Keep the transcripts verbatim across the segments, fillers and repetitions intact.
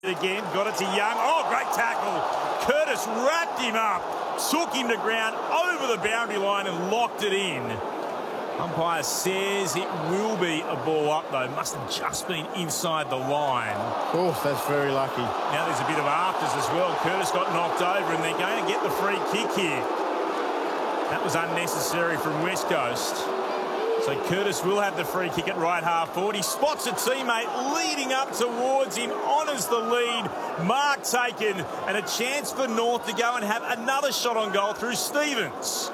Again, got it to Young. Oh, great tackle. Curtis wrapped him up, took him to ground over the boundary line and locked it in. Umpire says it will be a ball up, though. Must have just been inside the line. Oh, that's very lucky. Now there's a bit of afters as well. Curtis got knocked over and they're going to get the free kick here. That was unnecessary from West Coast. So Curtis will have the free kick at right half forward. He spots a teammate leading up towards him, honours the lead. Mark taken, and a chance for North to go and have another shot on goal through Stevens.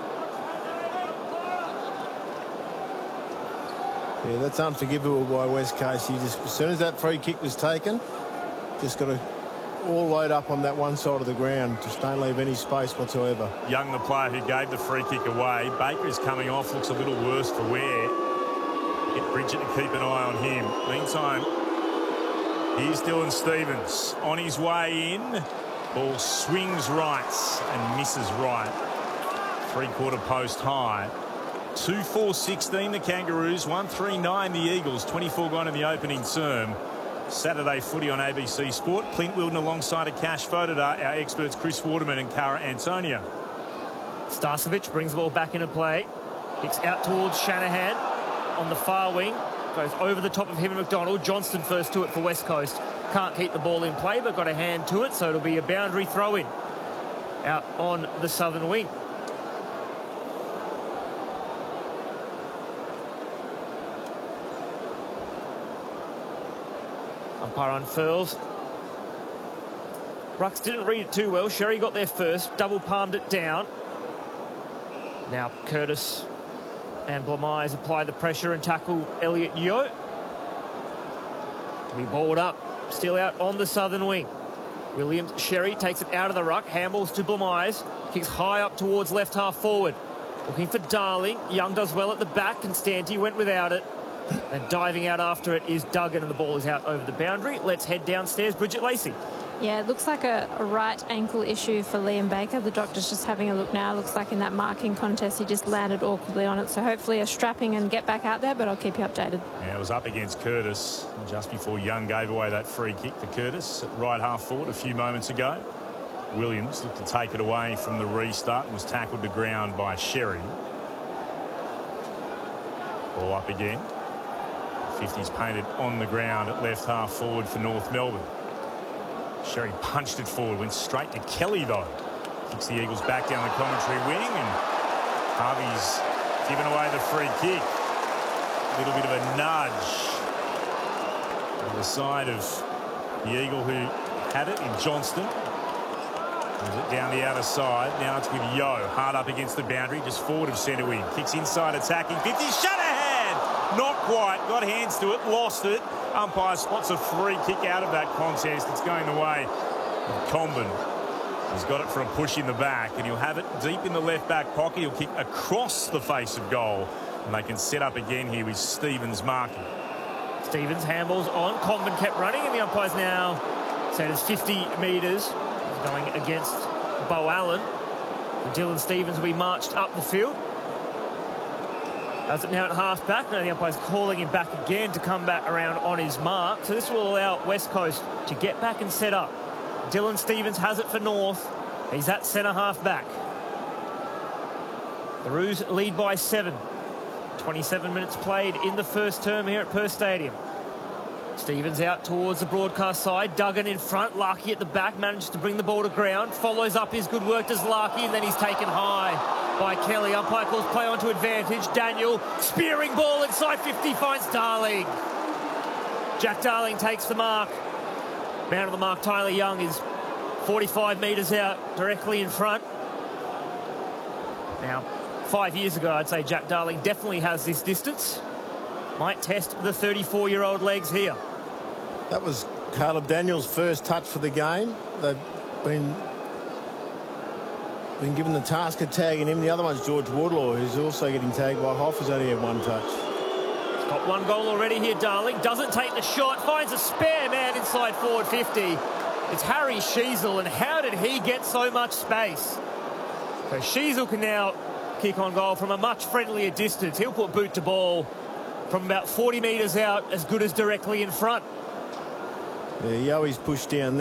Yeah, that's unforgivable by West Coast. You just, as soon as that free kick was taken, just got to all load up on that one side of the ground. Just don't leave any space whatsoever. Young, the player who gave the free kick away. Baker is coming off, looks a little worse for wear. Get Bridget to keep an eye on him. Meantime, here's Dylan Stevens on his way in. Ball swings right and misses right. Three-quarter post high. two four sixteen the Kangaroos, one three nine the Eagles, twenty-four gone in the opening term. Saturday footy on A B C Sport. Clint Wilden alongside a cash photo. Our experts Chris Waterman and Cara Antonio. Starcevic brings the ball back into play. Kicks out towards Shanahan on the far wing. Goes over the top of him and McDonald. Johnston first to it for West Coast. Can't keep the ball in play, but got a hand to it, so it'll be a boundary throw-in out on the southern wing. Umpire unfurls. Rucks didn't read it too well. Sherry got there first, double palmed it down. Now Curtis and Blamise apply the pressure and tackle Elliot Yeo. We balled up, still out on the southern wing. Williams Sherry takes it out of the ruck, handballs to Blamise, kicks high up towards left half forward. Looking for Darling. Young does well at the back, and Stanty went without it. And diving out after it is Duggan, and the ball is out over the boundary. Let's head downstairs. Bridget Lacey. Yeah, it looks like a, a right ankle issue for Liam Baker. The doctor's just having a look now. Looks like in that marking contest he just landed awkwardly on it. So hopefully a strapping and get back out there, but I'll keep you updated. Yeah, it was up against Curtis just before Young gave away that free kick for Curtis at right half forward a few moments ago. Williams looked to take it away from the restart and was tackled to ground by Sherry. Ball up again. fifties painted on the ground at left half forward for North Melbourne. Sherry punched it forward, went straight to Kelly though. Kicks the Eagles back down the commentary wing, and Harvey's given away the free kick. A little bit of a nudge on the side of the Eagle who had it in Johnston. Moves it down the outer side. Now it's with Yeo, hard up against the boundary, just forward of centre wing. Kicks inside attacking. fifty, Shanahan! Not quite. Got hands to it, lost it. Umpire spots a free kick out of that contest. It's going the way of Comben. He's got it for a push in the back, and he'll have it deep in the left back pocket. He'll kick across the face of goal, and they can set up again here with Stevens marking. Stevens handballs on. Comben kept running, and the umpire's now set as fifty metres. Going against Bo Allen. Dylan Stevens will be marched up the field. Has it now at half back. Now the umpire's calling him back again to come back around on his mark. So this will allow West Coast to get back and set up. Dylan Stevens has it for North. He's at centre half back. The Roos lead by seven. twenty-seven minutes played in the first term here at Perth Stadium. Stevens out towards the broadcast side. Duggan in front. Larkey at the back. Manages to bring the ball to ground. Follows up his good work, does Larkey, and then he's taken high by Kelly. Umpire calls play onto advantage. Daniel, spearing ball inside fifty, finds Darling. Jack Darling takes the mark. Man of the mark, Tyler Young, is forty-five metres out, directly in front. Now, five years ago, I'd say Jack Darling definitely has this distance. Might test the thirty-four-year-old legs here. That was Caleb Daniels' first touch for the game. They've been been given the task of tagging him. The other one's George Wardlaw, who's also getting tagged by Hoff, who's only had one touch. He's got one goal already here, Darling. Doesn't take the shot. Finds a spare man inside forward fifty. It's Harry Sheasel, and how did he get so much space? So Sheasel can now kick on goal from a much friendlier distance. He'll put boot to ball from about forty metres out, as good as directly in front. Yeah, Yoey's pushed down there.